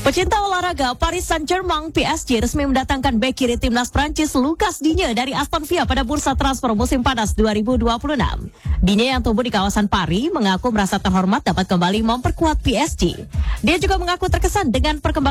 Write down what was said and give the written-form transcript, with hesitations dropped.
Pecinta olahraga, Paris Saint-Germain PSG resmi mendatangkan bek kiri timnas Prancis Lucas Digne dari Aston Villa pada bursa transfer musim panas 2026. Digne yang tumbuh di kawasan Paris mengaku merasa terhormat dapat kembali memperkuat PSG. Dia juga mengaku terkesan dengan perkembangan